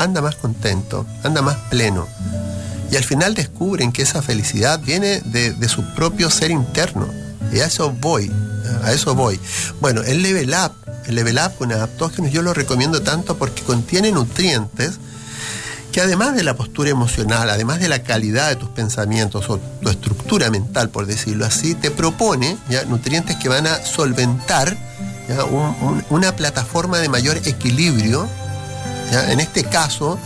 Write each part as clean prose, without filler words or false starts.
anda más contento, anda más pleno. Y al final descubren que esa felicidad viene de su propio ser interno. Y a eso voy. Bueno, el Level Up con adaptógenos yo lo recomiendo tanto porque contiene nutrientes que además de la postura emocional, además de la calidad de tus pensamientos o tu estructura mental, por decirlo así, te propone ¿ya? Nutrientes que van a solventar ¿ya? Una plataforma de mayor equilibrio, ¿ya? En este caso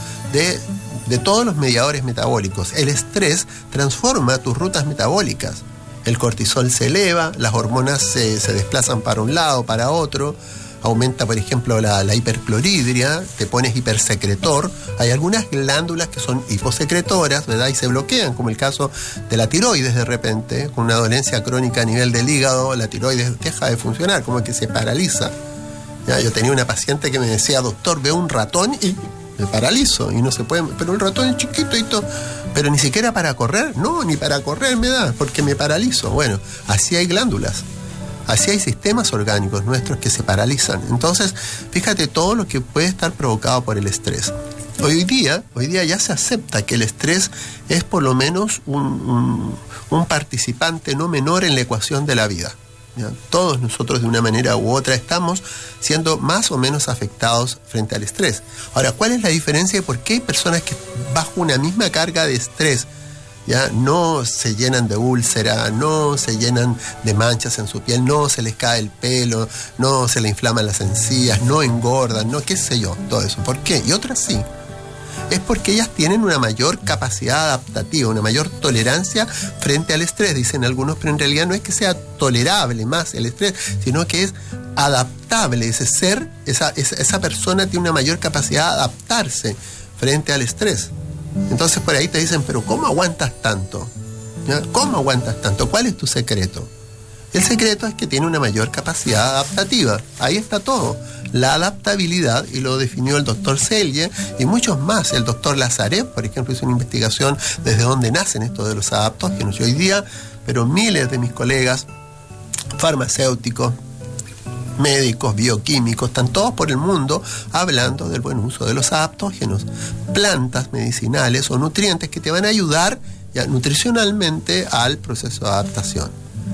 de todos los mediadores metabólicos. El estrés transforma tus rutas metabólicas. El cortisol se eleva, las hormonas se desplazan para un lado, para otro. Aumenta, por ejemplo, la hipercloridria, te pones hipersecretor. Hay algunas glándulas que son hiposecretoras, ¿verdad? Y se bloquean, como el caso de la tiroides de repente, con una dolencia crónica a nivel del hígado, la tiroides deja de funcionar, como que se paraliza. ¿Ya? Yo tenía una paciente que me decía, doctor, veo un ratón y me paralizo, y no se puede, pero el ratón es chiquito y todo, pero ni siquiera para correr, no, ni para correr me da, porque me paralizo. Bueno, así hay glándulas. Así hay sistemas orgánicos nuestros que se paralizan. Entonces, fíjate todo lo que puede estar provocado por el estrés. Hoy día ya se acepta que el estrés es por lo menos un participante no menor en la ecuación de la vida. ¿Ya? Todos nosotros de una manera u otra estamos siendo más o menos afectados frente al estrés. Ahora, ¿cuál es la diferencia y por qué hay personas que bajo una misma carga de estrés ya no se llenan de úlcera, no se llenan de manchas en su piel, no se les cae el pelo, no se les inflaman las encías, no engordan, no qué sé yo, todo eso? ¿Por qué? Y otras sí. Es porque ellas tienen una mayor capacidad adaptativa, una mayor tolerancia frente al estrés, dicen algunos, pero en realidad no es que sea tolerable más el estrés, sino que es adaptable. Ese ser, esa persona tiene una mayor capacidad de adaptarse frente al estrés. Entonces por ahí te dicen, pero ¿cómo aguantas tanto? ¿Ya? ¿Cómo aguantas tanto? ¿Cuál es tu secreto? El secreto es que tiene una mayor capacidad adaptativa. Ahí está todo. La adaptabilidad, y lo definió el doctor Selye y muchos más. El doctor Lazarev, por ejemplo, hizo una investigación desde dónde nacen esto de los adaptógenos. Y hoy día, pero miles de mis colegas farmacéuticos, médicos, bioquímicos, están todos por el mundo hablando del buen uso de los adaptógenos, plantas medicinales o nutrientes que te van a ayudar ya, nutricionalmente al proceso de adaptación.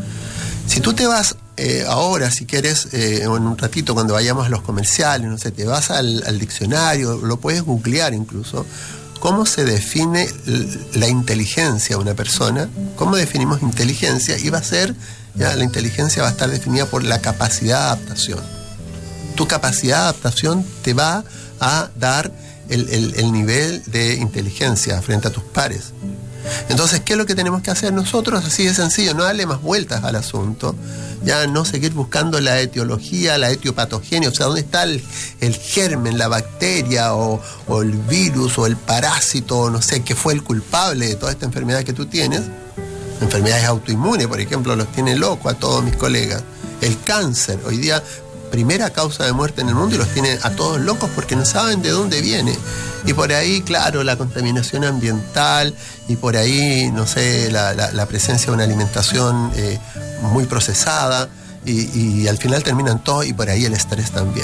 Si tú te vas ahora, si quieres, en un ratito cuando vayamos a los comerciales, no sé, te vas al diccionario, lo puedes googlear incluso, cómo se define la inteligencia de una persona, cómo definimos inteligencia, y va a ser, ya, la inteligencia va a estar definida por la capacidad de adaptación. Tu capacidad de adaptación te va a dar el nivel de inteligencia frente a tus pares. Entonces, ¿qué es lo que tenemos que hacer nosotros? Así de sencillo, no darle más vueltas al asunto, ya no seguir buscando la etiología, la etiopatogenia, o sea, dónde está el germen, la bacteria o el virus o el parásito, no sé, que fue el culpable de toda esta enfermedad que tú tienes. Enfermedades autoinmunes, por ejemplo, los tiene loco a todos mis colegas. El cáncer, hoy día, primera causa de muerte en el mundo, y los tiene a todos locos porque no saben de dónde viene. Y por ahí, claro, la contaminación ambiental, y por ahí, no sé, la presencia de una alimentación muy procesada, y al final terminan todos, y por ahí el estrés también.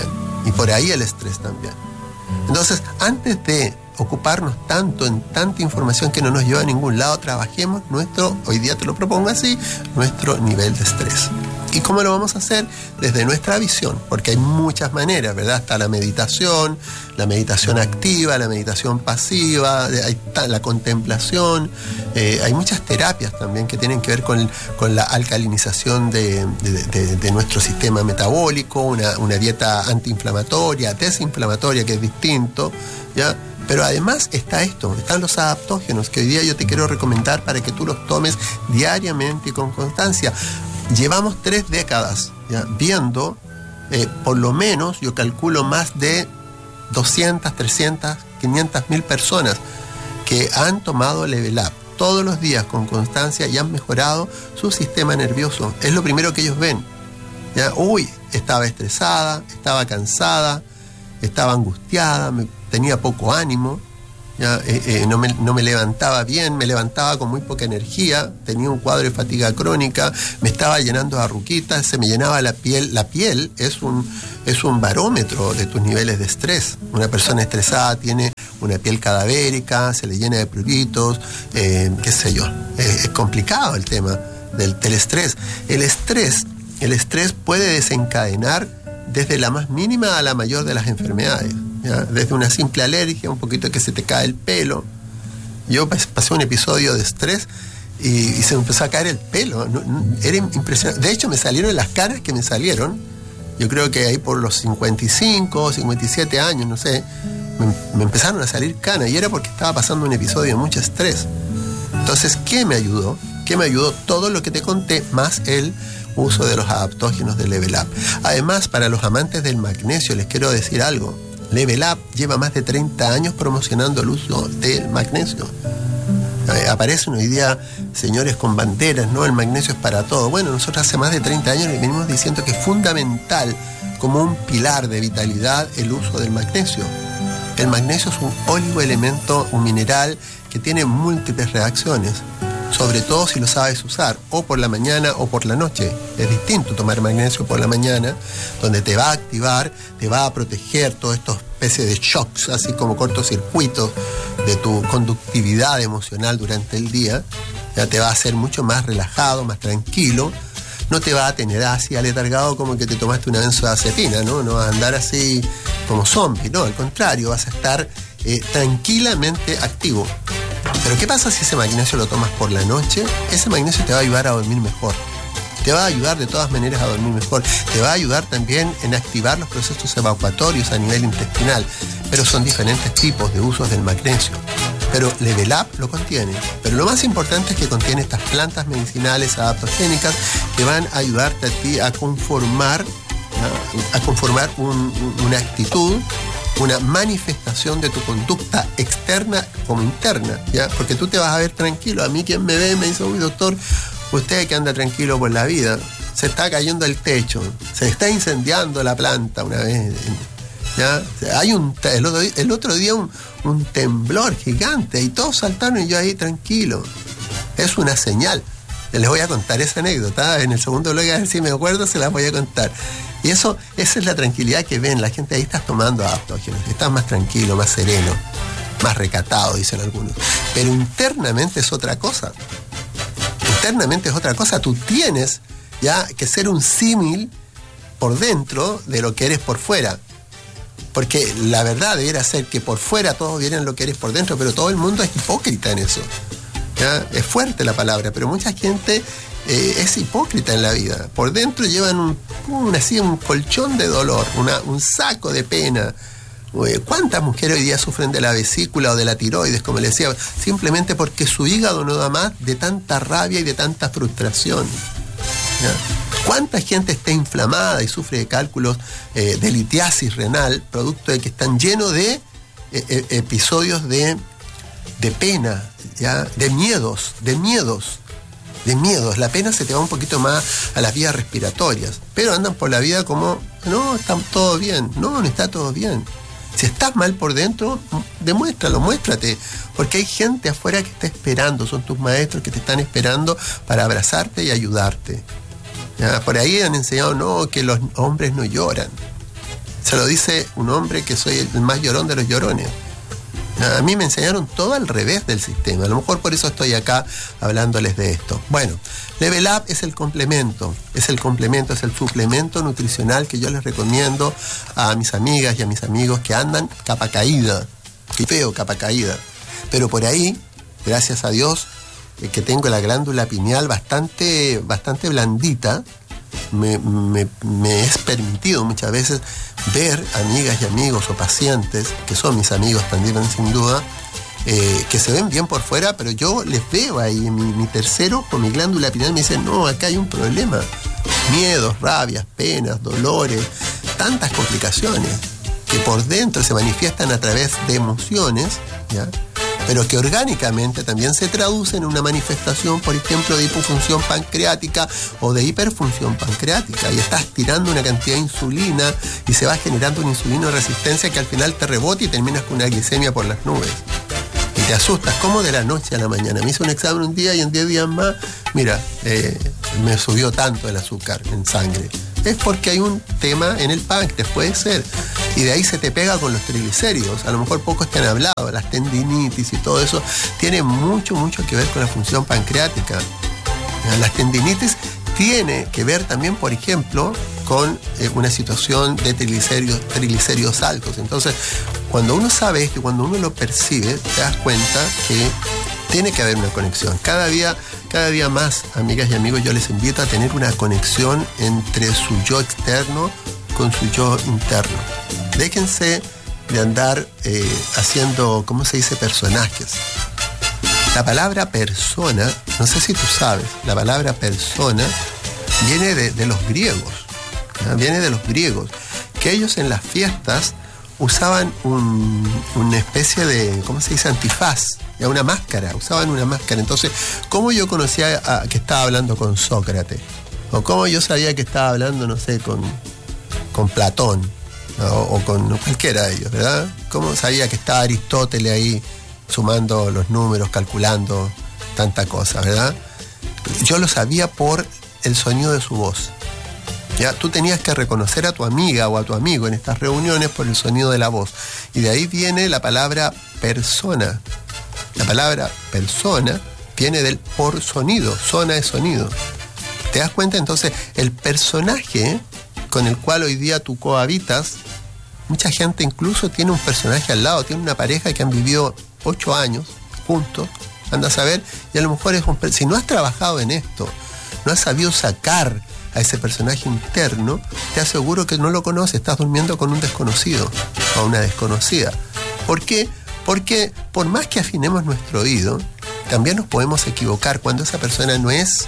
Entonces, antes de ocuparnos tanto en tanta información que no nos lleva a ningún lado, trabajemos hoy día te lo propongo así, nuestro nivel de estrés. ¿Y cómo lo vamos a hacer? Desde nuestra visión, porque hay muchas maneras, ¿verdad? Está la meditación activa, la meditación pasiva, ahí está la contemplación, hay muchas terapias también que tienen que ver con la alcalinización de nuestro sistema metabólico, una dieta antiinflamatoria, desinflamatoria, que es distinto, ¿ya? Pero además están los adaptógenos, que hoy día yo te quiero recomendar para que tú los tomes diariamente y con constancia. Llevamos 3 décadas ya, viendo, por lo menos, yo calculo más de 200, 300, 500 mil personas que han tomado Level Up todos los días con constancia y han mejorado su sistema nervioso. Es lo primero que ellos ven. ¿Ya? Estaba estresada, estaba cansada, estaba angustiada, tenía poco ánimo, ¿ya? No me levantaba bien, me levantaba con muy poca energía, tenía un cuadro de fatiga crónica, me estaba llenando de arruguitas, se me llenaba la piel. La piel es un barómetro de tus niveles de estrés. Una persona estresada tiene una piel cadavérica, se le llena de pruritos, qué sé yo. Es complicado el tema del estrés. El estrés puede desencadenar desde la más mínima a la mayor de las enfermedades, ¿ya? Desde una simple alergia, un poquito que se te cae el pelo. Yo pasé un episodio de estrés y se me empezó a caer el pelo. Era impresionante. De hecho, me salieron las caras que me salieron. Yo creo que ahí por los 55, 57 años, no sé, me empezaron a salir canas y era porque estaba pasando un episodio de mucho estrés. Entonces, ¿qué me ayudó? Todo lo que te conté, más el uso de los adaptógenos de Level Up. Además, para los amantes del magnesio, les quiero decir algo. Level Up lleva más de 30 años promocionando el uso del magnesio. Aparecen hoy día señores con banderas, ¿no? El magnesio es para todo. Bueno, nosotros hace más de 30 años le venimos diciendo que es fundamental, como un pilar de vitalidad, el uso del magnesio. El magnesio es un oligoelemento, un mineral que tiene múltiples reacciones, sobre todo si lo sabes usar, o por la mañana o por la noche. Es distinto tomar magnesio por la mañana, donde te va a activar, te va a proteger todas estas especies de shocks, así como cortocircuitos de tu conductividad emocional durante el día. Ya te va a hacer mucho más relajado, más tranquilo. No te va a tener así aletargado como que te tomaste una benzodiazepina, ¿no? No vas a andar así como zombie, no, al contrario, vas a estar tranquilamente activo. Pero ¿qué pasa si ese magnesio lo tomas por la noche? Ese magnesio te va a ayudar a dormir mejor. Te va a ayudar de todas maneras a dormir mejor. Te va a ayudar también en activar los procesos evacuatorios a nivel intestinal. Pero son diferentes tipos de usos del magnesio. Pero Level Up lo contiene. Pero lo más importante es que contiene estas plantas medicinales adaptogénicas que van a ayudarte a ti a conformar una actitud, una manifestación de tu conducta externa como interna, ¿ya? Porque tú te vas a ver tranquilo. A mí quien me ve me dice, uy, doctor, usted que anda tranquilo por la vida, se está cayendo el techo, se está incendiando la planta una vez, ¿ya? Hay el otro día un temblor gigante y todos saltaron y yo ahí tranquilo. Es una señal. Les voy a contar esa anécdota. En el segundo bloque, a ver si me acuerdo, se las voy a contar. Y esa es la tranquilidad que ven. La gente ahí está tomando adaptógenos. Estás más tranquilo, más sereno, más recatado, dicen algunos. Pero internamente es otra cosa. Internamente es otra cosa. Tú tienes ya que ser un símil por dentro de lo que eres por fuera. Porque la verdad debiera ser que por fuera todos vieran lo que eres por dentro, pero todo el mundo es hipócrita en eso. ¿Ya? Es fuerte la palabra, pero mucha gente es hipócrita en la vida. Por dentro llevan un colchón de dolor, un saco de pena. ¿Cuántas mujeres hoy día sufren de la vesícula o de la tiroides, como les decía? Simplemente porque su hígado no da más de tanta rabia y de tanta frustración. ¿Ya? ¿Cuánta gente está inflamada y sufre de cálculos de litiasis renal, producto de que están llenos de episodios de pena, ¿ya? de miedos. La pena se te va un poquito más a las vías respiratorias, pero andan por la vida como, no, está todo bien. No está todo bien. Si estás mal por dentro, demuéstralo, muéstrate, porque hay gente afuera que está esperando, son tus maestros que te están esperando para abrazarte y ayudarte. ¿Ya? Por ahí han enseñado, no, que los hombres no lloran. Se lo dice un hombre que soy el más llorón de los llorones. A mí me enseñaron todo al revés del sistema. A lo mejor por eso estoy acá hablándoles de esto. Bueno, Level Up es el complemento, es el suplemento nutricional que yo les recomiendo a mis amigas y a mis amigos que andan capa caída, y feo capa caída. Pero por ahí, gracias a Dios, que tengo la glándula pineal bastante blandita, me es permitido muchas veces ver amigas y amigos o pacientes, que son mis amigos también sin duda, que se ven bien por fuera, pero yo les veo ahí, mi tercero con mi glándula pineal me dice, no, acá hay un problema. Miedos, rabias, penas, dolores, tantas complicaciones que por dentro se manifiestan a través de emociones, ¿ya? Pero que orgánicamente también se traduce en una manifestación, por ejemplo, de hipofunción pancreática o de hiperfunción pancreática, y estás tirando una cantidad de insulina y se va generando una insulinoresistencia que al final te rebota y terminas con una glicemia por las nubes. Y te asustas, como de la noche a la mañana. Me hice un examen un día y en 10 días más, mira, me subió tanto el azúcar en sangre. es porque hay un tema en el páncreas, puede ser. Y de ahí se te pega con los triglicéridos. A lo mejor pocos te han hablado, las tendinitis y todo eso tiene mucho que ver con la función pancreática. Las tendinitis tiene que ver también, por ejemplo, con una situación de triglicéridos altos. Entonces, cuando uno sabe esto y cuando uno lo percibe, te das cuenta que tiene que haber una conexión. Cada día más, amigas y amigos, yo les invito a tener una conexión entre su yo externo con su yo interno. Déjense de andar haciendo, ¿cómo se dice?, personajes. La palabra persona, no sé si tú sabes, la palabra persona viene de los griegos. ¿Ya? Viene de los griegos, que ellos en las fiestas usaban una especie de, ¿cómo se dice?, antifaz, ya, una máscara, usaban una máscara. Entonces, ¿cómo yo conocía que estaba hablando con Sócrates? O cómo yo sabía que estaba hablando, no sé, con Platón, ¿no? O con cualquiera de ellos, ¿verdad? ¿Cómo sabía que estaba Aristóteles ahí sumando los números, calculando tanta cosa, ¿verdad? Yo lo sabía por el sonido de su voz. Ya, tú tenías que reconocer a tu amiga o a tu amigo en estas reuniones por el sonido de la voz. Y de ahí viene la palabra persona. La palabra persona viene del por sonido, zona de sonido. ¿Te das cuenta? Entonces, el personaje con el cual hoy día tú cohabitas, mucha gente incluso tiene un personaje al lado, tiene una pareja que han vivido 8 años juntos, anda a saber, y a lo mejor si no has trabajado en esto, no has sabido sacar a ese personaje interno, te aseguro que no lo conoces, estás durmiendo con un desconocido o una desconocida. ¿Por qué? Porque por más que afinemos nuestro oído, también nos podemos equivocar cuando esa persona no es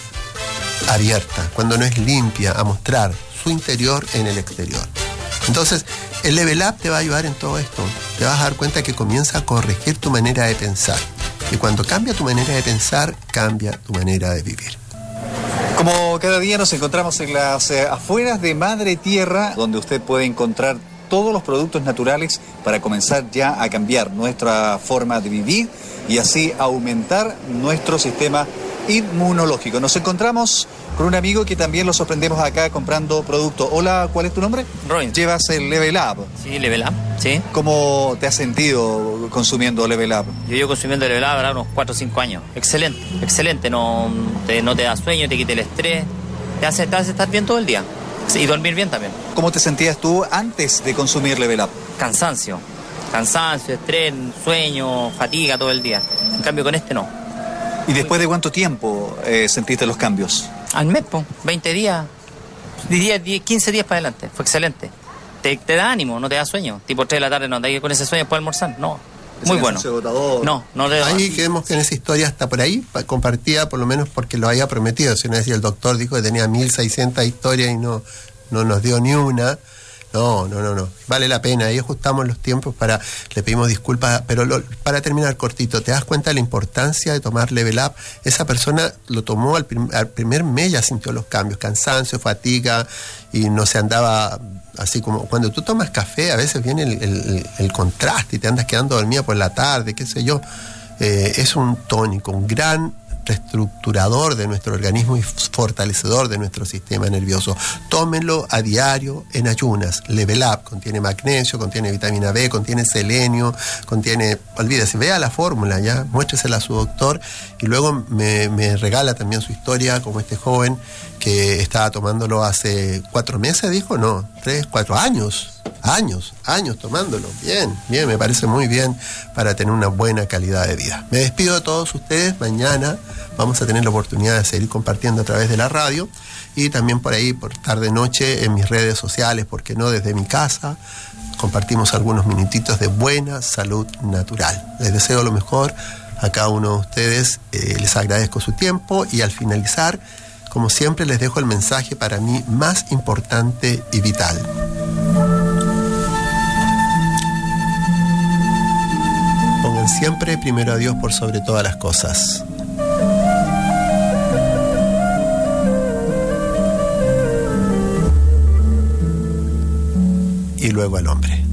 abierta, cuando no es limpia a mostrar su interior en el exterior. Entonces, el Level Up te va a ayudar en todo esto. Te vas a dar cuenta que comienza a corregir tu manera de pensar. Y cuando cambia tu manera de pensar, cambia tu manera de vivir. Como cada día nos encontramos en las afueras de Madre Tierra, donde usted puede encontrar todos los productos naturales para comenzar ya a cambiar nuestra forma de vivir y así aumentar nuestro sistema inmunológico. Nos encontramos con un amigo que también lo sorprendemos acá comprando productos. Hola, ¿cuál es tu nombre? Robin. Llevas el Level Up. Sí, Level Up, sí. ¿Cómo te has sentido consumiendo Level Up? Yo llevo consumiendo Level Up ahora unos 4 o 5 años. Excelente, excelente. No te da sueño, te quita el estrés, te hace estar bien todo el día. Sí, y dormir bien también. ¿Cómo te sentías tú antes de consumir Level Up? Cansancio, estrés, sueño, fatiga todo el día. En cambio con este no. ¿Y después de cuánto tiempo sentiste los cambios? Al mes, 20 días, 15 días para adelante. Fue excelente. Te da ánimo, no te da sueño. Tipo 3 de la tarde no te hay que con ese sueño después de almorzar. No, muy bueno. No te da. Ahí queremos que en esa historia hasta por ahí, compartida por lo menos porque lo había prometido. Si una vez el doctor dijo que tenía 1600 historias y no nos dio ni una. No. Vale la pena. Ahí ajustamos los tiempos le pedimos disculpas, pero para terminar cortito, ¿te das cuenta de la importancia de tomar Level Up? Esa persona lo tomó al primer mes, ya sintió los cambios, cansancio, fatiga, y no se andaba así como cuando tú tomas café, a veces viene el contraste y te andas quedando dormida por la tarde, qué sé yo. Es un tónico, un gran reestructurador de nuestro organismo y fortalecedor de nuestro sistema nervioso. Tómenlo a diario en ayunas. Level Up contiene magnesio, contiene vitamina B, contiene selenio, olvídese, vea la fórmula ya, muéstresela a su doctor y luego me regala también su historia, como este joven que estaba tomándolo hace 4 meses, dijo, no, 3, 4 años tomándolo. Bien, me parece muy bien para tener una buena calidad de vida. Me despido de todos ustedes. Mañana vamos a tener la oportunidad de seguir compartiendo a través de la radio y también por ahí, por tarde noche, en mis redes sociales, porque no desde mi casa, compartimos algunos minutitos de buena salud natural. Les deseo lo mejor a cada uno de ustedes, les agradezco su tiempo y al finalizar, como siempre, les dejo el mensaje para mí más importante y vital. Pongan siempre primero a Dios por sobre todas las cosas. Y luego al hombre.